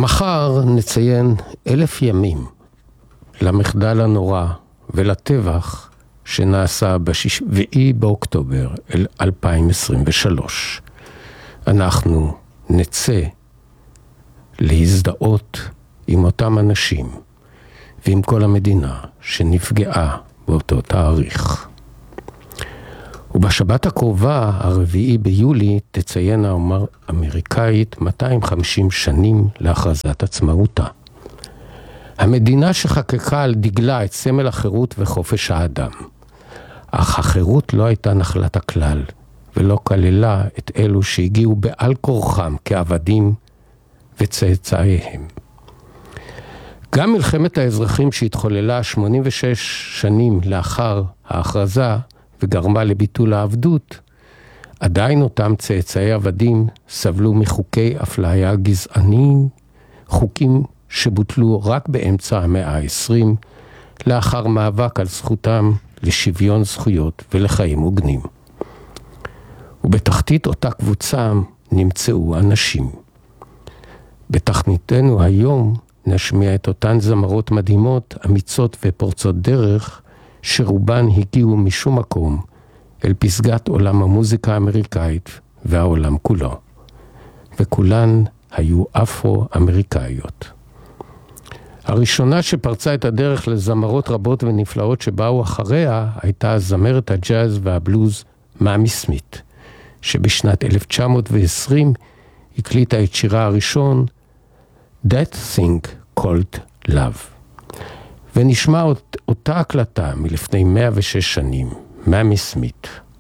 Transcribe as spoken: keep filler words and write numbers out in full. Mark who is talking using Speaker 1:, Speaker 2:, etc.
Speaker 1: מחר נציין אלף ימים למחדל הנורא ולטבח שנעשה בשביעי באוקטובר אלפיים עשרים ושלוש. אנחנו נצא להזדהות עם אותם אנשים ועם כל המדינה שנפגעה באותו תאריך. ובשבת הקרובה, הרביעי ביולי, תציין האומה האמריקאית מאתיים וחמישים שנים להכרזת עצמאותה. המדינה שחקקה על דגלה את סמל החירות וחופש האדם. אך החירות לא הייתה נחלת הכלל, ולא כללה את אלו שהגיעו בעל כורחם כעבדים וצאצאיהם. גם מלחמת האזרחים שהתחוללה שמונים ושש שנים לאחר ההכרזה וגרמה לביטול העבדות, עדיין אותם צאצאי עבדים סבלו מחוקי אפליה גזעניים, חוקים שבוטלו רק באמצע המאה ה-עשרים, לאחר מאבק על זכותם לשוויון זכויות ולחיים הוגנים. ובתחתית אותה קבוצה נמצאו אנשים. בתכניתנו היום נשמיע את אותן זמרות מדהימות, אמיצות ופורצות דרך, שרובן הגיעו משום מקום אל פסגת עולם המוזיקה האמריקאית והעולם כולו. וכולן היו אפרו-אמריקאיות. הראשונה שפרצה את הדרך לזמרות רבות ונפלאות שבאו אחריה הייתה זמרת הג'אז והבלוז מאמי סמית, שבשנת אלף תשע מאות ועשרים הקליטה את שירה הראשון That Thing Called Love. ונשמע אותה הקלטה מלפני מאה ושש שנים, מאמי סמית.